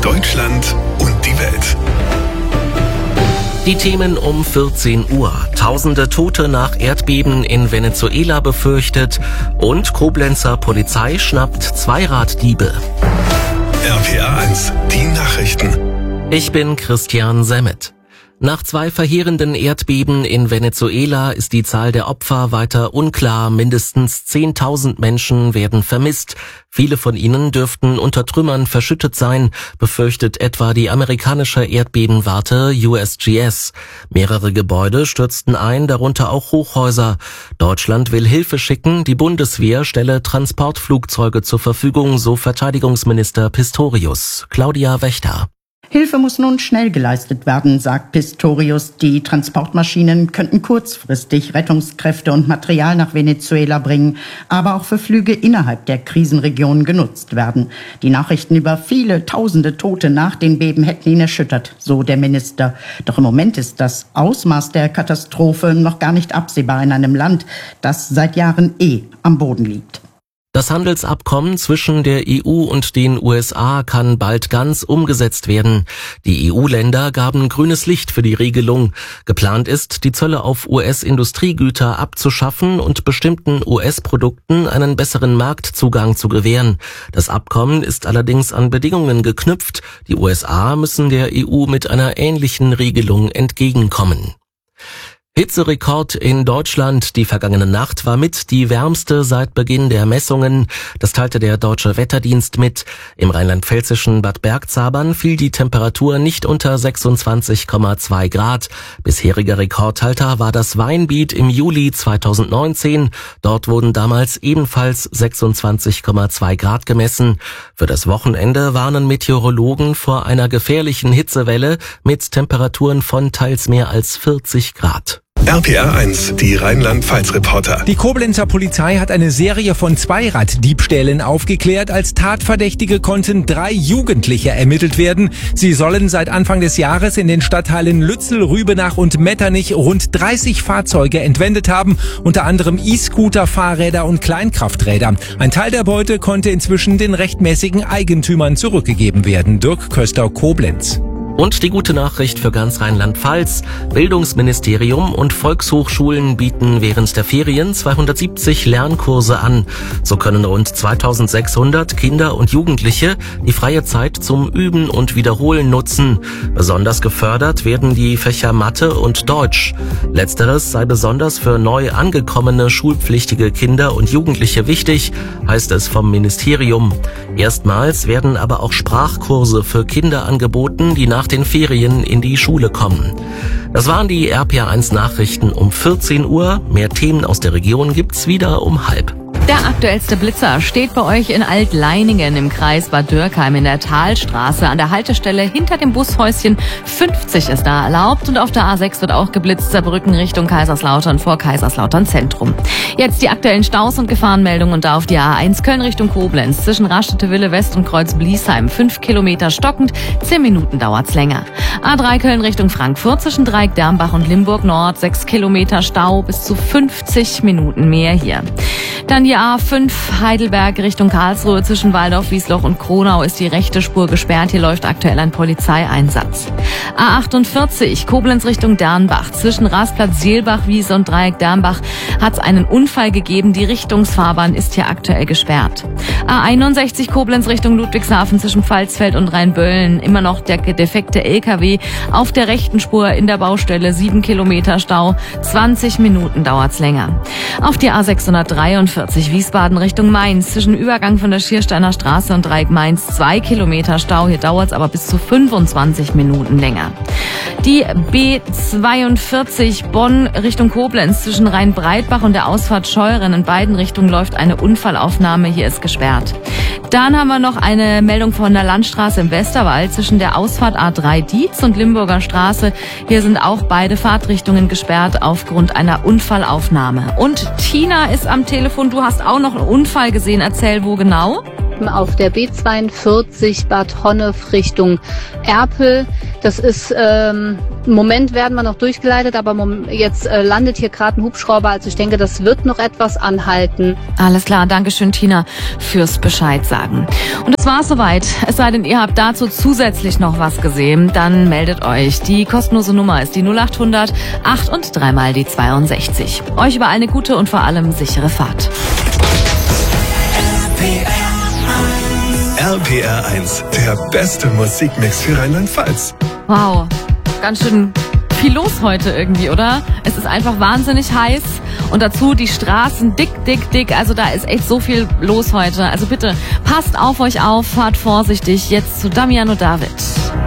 Deutschland und die Welt. Die Themen um 14 Uhr. Tausende Tote nach Erdbeben in Venezuela befürchtet und Koblenzer Polizei schnappt Zweiraddiebe. RPA 1, die Nachrichten. Ich bin Christian Semmet. Nach 2 verheerenden Erdbeben in Venezuela ist die Zahl der Opfer weiter unklar. Mindestens 10.000 Menschen werden vermisst. Viele von ihnen dürften unter Trümmern verschüttet sein, befürchtet etwa die amerikanische Erdbebenwarte USGS. Mehrere Gebäude stürzten ein, darunter auch Hochhäuser. Deutschland will Hilfe schicken. Die Bundeswehr stelle Transportflugzeuge zur Verfügung, so Verteidigungsminister Pistorius. Claudia Wächter. Hilfe muss nun schnell geleistet werden, sagt Pistorius. Die Transportmaschinen könnten kurzfristig Rettungskräfte und Material nach Venezuela bringen, aber auch für Flüge innerhalb der Krisenregion genutzt werden. Die Nachrichten über viele tausende Tote nach den Beben hätten ihn erschüttert, so der Minister. Doch im Moment ist das Ausmaß der Katastrophe noch gar nicht absehbar in einem Land, das seit Jahren am Boden liegt. Das Handelsabkommen zwischen der EU und den USA kann bald ganz umgesetzt werden. Die EU-Länder gaben grünes Licht für die Regelung. Geplant ist, die Zölle auf US-Industriegüter abzuschaffen und bestimmten US-Produkten einen besseren Marktzugang zu gewähren. Das Abkommen ist allerdings an Bedingungen geknüpft. Die USA müssen der EU mit einer ähnlichen Regelung entgegenkommen. Hitzerekord in Deutschland. Die vergangene Nacht war mit die wärmste seit Beginn der Messungen. Das teilte der Deutsche Wetterdienst mit. Im rheinland-pfälzischen Bad Bergzabern fiel die Temperatur nicht unter 26,2 Grad. Bisheriger Rekordhalter war das Weinbiet im Juli 2019. Dort wurden damals ebenfalls 26,2 Grad gemessen. Für das Wochenende warnen Meteorologen vor einer gefährlichen Hitzewelle mit Temperaturen von teils mehr als 40 Grad. RPA 1, die Rheinland-Pfalz-Reporter. Die Koblenzer Polizei hat eine Serie von Zweiraddiebstählen aufgeklärt. Als Tatverdächtige konnten 3 Jugendliche ermittelt werden. Sie sollen seit Anfang des Jahres in den Stadtteilen Lützel, Rübenach und Metternich rund 30 Fahrzeuge entwendet haben, unter anderem E-Scooter, Fahrräder und Kleinkrafträder. Ein Teil der Beute konnte inzwischen den rechtmäßigen Eigentümern zurückgegeben werden. Dirk Köster, Koblenz. Und die gute Nachricht für ganz Rheinland-Pfalz. Bildungsministerium und Volkshochschulen bieten während der Ferien 270 Lernkurse an. So können rund 2600 Kinder und Jugendliche die freie Zeit zum Üben und Wiederholen nutzen. Besonders gefördert werden die Fächer Mathe und Deutsch. Letzteres sei besonders für neu angekommene schulpflichtige Kinder und Jugendliche wichtig, heißt es vom Ministerium. Erstmals werden aber auch Sprachkurse für Kinder angeboten, die nach den Ferien in die Schule kommen. Das waren die RPA 1 Nachrichten um 14 Uhr. Mehr Themen aus der Region gibt's wieder um 12:30. Der aktuellste Blitzer steht bei euch in Altleiningen im Kreis Bad Dürkheim in der Talstraße an der Haltestelle hinter dem Bushäuschen. 50 ist da erlaubt und auf der A6 wird auch geblitzt, Saarbrücken Richtung Kaiserslautern vor Kaiserslautern Zentrum. Jetzt die aktuellen Staus und Gefahrenmeldungen und da auf die A1 Köln Richtung Koblenz zwischen Raststätte-Wille West und Kreuz-Bliesheim 5 Kilometer stockend, 10 Minuten dauert's länger. A3 Köln Richtung Frankfurt zwischen Dreieck Dermbach und Limburg Nord 6 Kilometer Stau, bis zu 50 Minuten mehr hier. Dann die A5 Heidelberg Richtung Karlsruhe zwischen Waldorf, Wiesloch und Kronau ist die rechte Spur gesperrt. Hier läuft aktuell ein Polizeieinsatz. A48 Koblenz Richtung Dernbach zwischen Rasplatz, Seelbach, Wiese und Dreieck Dernbach hat es einen Unfall gegeben. Die Richtungsfahrbahn ist hier aktuell gesperrt. A61 Koblenz Richtung Ludwigshafen zwischen Pfalzfeld und Rheinböllen. Immer noch der defekte LKW auf der rechten Spur in der Baustelle. 7 Kilometer Stau. 20 Minuten dauert's länger. Auf die A643 Wiesbaden Richtung Mainz zwischen Übergang von der Schiersteiner Straße und Dreieck Mainz 2 Kilometer Stau. Hier dauert's aber bis zu 25 Minuten länger. Die B42 Bonn Richtung Koblenz zwischen Rhein-Breitbach und der Ausfahrt Scheuren in beiden Richtungen läuft eine Unfallaufnahme. Hier ist gesperrt. Dann haben wir noch eine Meldung von der Landstraße im Westerwald zwischen der Ausfahrt A3 Dietz und Limburger Straße. Hier sind auch beide Fahrtrichtungen gesperrt aufgrund einer Unfallaufnahme. Und Tina ist am Telefon. Du hast auch noch einen Unfall gesehen. Erzähl, wo genau? Kippen auf der B42 Bad Honnef Richtung Erpel. Das ist, im Moment werden wir noch durchgeleitet, aber jetzt landet hier gerade ein Hubschrauber. Also ich denke, das wird noch etwas anhalten. Alles klar, Dankeschön Tina fürs Bescheid sagen. Und es war soweit. Es sei denn, ihr habt dazu zusätzlich noch was gesehen, dann meldet euch. Die kostenlose Nummer ist die 0800 8 und 3 mal die 62. Euch überall eine gute und vor allem sichere Fahrt. RPR 1, der beste Musikmix für Rheinland-Pfalz. Wow, ganz schön viel los heute irgendwie, oder? Es ist einfach wahnsinnig heiß und dazu die Straßen dick. Also da ist echt so viel los heute. Also bitte passt auf euch auf, fahrt vorsichtig. Jetzt zu Damiano David.